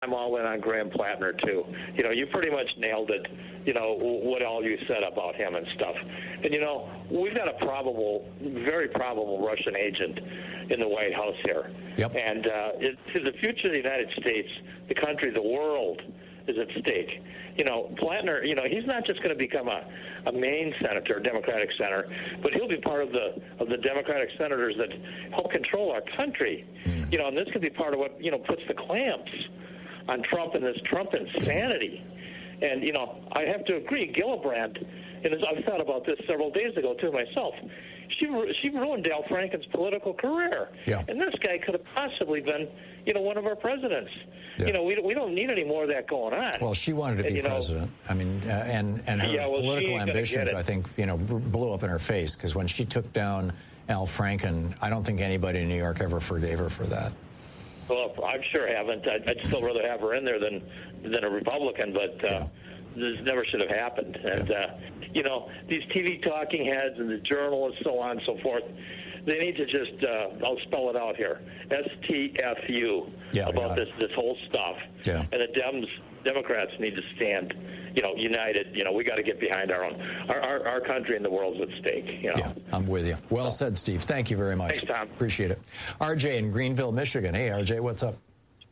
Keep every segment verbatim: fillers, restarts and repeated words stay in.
I'm all in on Graham Plattner, too. You know, you pretty much nailed it, you know, what all you said about him and stuff. And, you know, we've got a probable, very probable Russian agent in the White House here. Yep. And uh, it, to the future of the United States, the country, the world is at stake. You know, Plattner, you know, he's not just going to become a, a Maine senator, a Democratic senator, but he'll be part of the of the Democratic senators that help control our country. Mm. You know, and this could be part of what, you know, puts the clamps on Trump and this Trump insanity. And, you know, I have to agree, Gillibrand, and I've thought about this several days ago, too, myself, she she ruined Al Franken's political career. Yeah. And this guy could have possibly been, you know, one of our presidents. Yeah. You know, we, we don't need any more of that going on. Well, she wanted to be and, president. Know, I mean, uh, and, and her yeah, well, political ambitions, I think, you know, blew up in her face, because when she took down Al Franken, I don't think anybody in New York ever forgave her for that. Well, I'm sure haven't. I'd, I'd still rather have her in there than than a Republican, but uh, yeah. this never should have happened. And, yeah. uh, you know, these T V talking heads and the journalists, so on and so forth, they need to just, uh, I'll spell it out here, S T F U yeah, about this, this whole stuff. Yeah. And the Dems, Democrats need to stand, you know, united. You know, we got to get behind our own. Our, our, our country and the world's at stake, you know. Yeah, I'm with you. Well said, Steve. Thank you very much. Thanks, Tom. Appreciate it. R J in Greenville, Michigan. Hey, R J, what's up?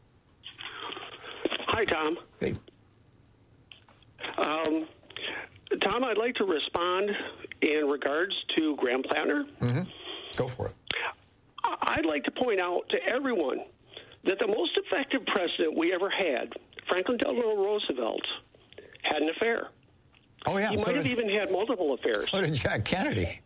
Hi, Tom. Hey. Um, Tom, I'd like to respond in regards to Graham Plattner. Mm-hmm. Go for it. I'd like to point out to everyone that the most effective president we ever had, Franklin Delano Roosevelt, had an affair. Oh, yeah. He so might have did, even had multiple affairs. So did Jack Kennedy.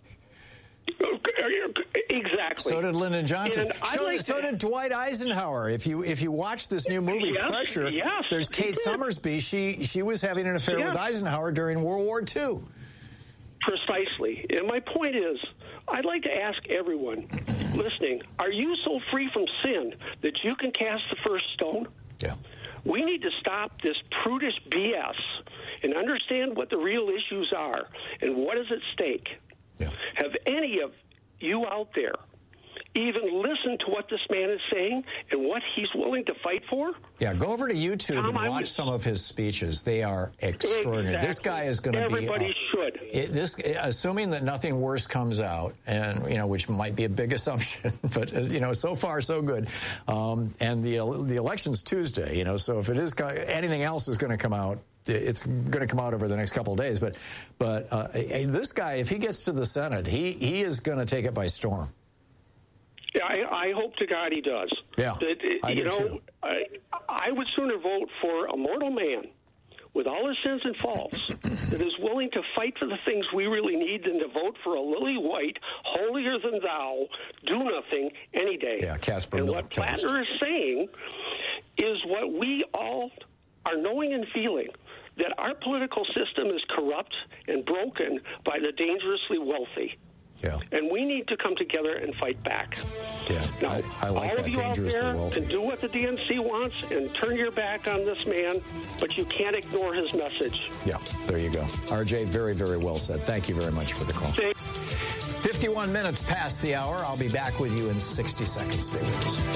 Exactly. So did Lyndon Johnson. So, like so to... did Dwight Eisenhower. If you if you watch this new movie, yes, Pressure, yes, there's Kate Summersby. She she was having an affair yes. with Eisenhower during World War Two. Precisely. And my point is, I'd like to ask everyone listening, are you so free from sin that you can cast the first stone? Yeah. We need to stop this prudish B S and understand what the real issues are and what is at stake. Yeah. Have any of you out there even listened to what this man is saying and what he's willing to fight for? Yeah, go over to YouTube Tom, and watch was, some of his speeches. They are extraordinary. Exactly. This guy is going to be... Everybody uh, should. It, this, assuming that nothing worse comes out, and, you know, which might be a big assumption, but, you know, so far so good. Um, and the the election's Tuesday, you know, so if it is... Anything else is going to come out, it's going to come out over the next couple of days. But but uh, this guy, if he gets to the Senate, he, he is going to take it by storm. Yeah, I, I hope to God he does. Yeah, that, I you do know, too. I, I would sooner vote for a mortal man with all his sins and faults that is willing to fight for the things we really need than to vote for a lily white, holier than thou, do nothing any day. Yeah, Casper And Milk what toast. Plattner is saying is what we all are knowing and feeling, that our political system is corrupt and broken by the dangerously wealthy. Yeah. And we need to come together and fight back. Yeah, now, I, I like all that, of you out dangerously there wealthy. can do what the D N C wants and turn your back on this man, but you can't ignore his message. Yeah, there you go. R J, very, very well said. Thank you very much for the call. Thank- fifty-one minutes past the hour. I'll be back with you in sixty seconds. Stay with us.